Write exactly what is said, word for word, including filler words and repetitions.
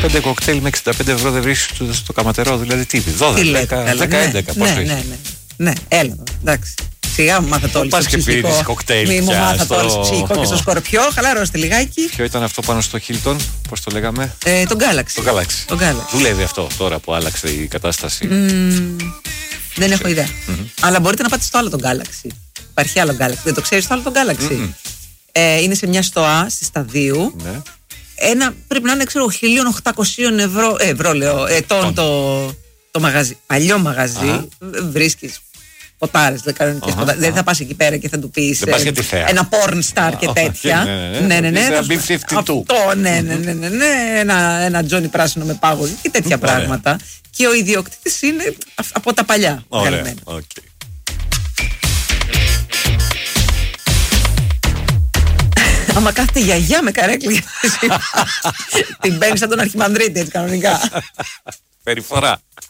πέντε κοκτέιλ με εξήντα πέντε ευρώ δεν βρίσκεις στο Καματερό, δηλαδή τι, δώδεκα, δέκα, έντεκα. Ναι, ναι, ναι, ναι, έλα, εντάξει. Σιγά μου μάθατε όλοι στο ψυχικό. Πας και κοκτέιλ. Μη μου μάθατε όλοι στο ψυχικό και στο σκορπιό. Χαλαρώστε λιγάκι. Ποιο ήταν αυτό πάνω στο Hilton, πώς το λέγαμε? Ε, τον Galaxy. Το Galaxy. Το Galaxy. Δουλεύει αυτό τώρα που άλλαξε η κατάσταση? Mm, δεν έχω ιδέα. Mm-hmm. Αλλά μπορείτε να πάτε στο άλλο τον Galaxy. Υπάρχει άλλο Galaxy. Δεν το ξέρεις το άλλο τον Galaxy? Mm-hmm. Ε, είναι σε μια στοά στη Σταδίου. Ναι. Ένα, πρέπει να είναι, ξέρω, χίλια οκτακόσια ευρώ, ε, ευρώ λέω, ετών το, το μαγαζί. Παλιό μαγαζί. Βρίσκεις ποτάρες, κανονικές uh-huh, ποτάρες. uh-huh. Δεν θα πας εκεί πέρα και θα του πεις ε, ένα porn star και τέτοια. Ναι, ναι, ναι. Αυτό, ναι, ναι, ναι, ναι, ναι. Ένα, ένα Τζόνι πράσινο με πάγο και τέτοια πράγματα. Και ο ιδιοκτήτης είναι από τα παλιά. Ωραία, οκ. Άμα κάθεται γιαγιά με καρέκλι, την παίρνει σαν τον Αρχιμανδρίτη, έτσι κανονικά. Περιφορά.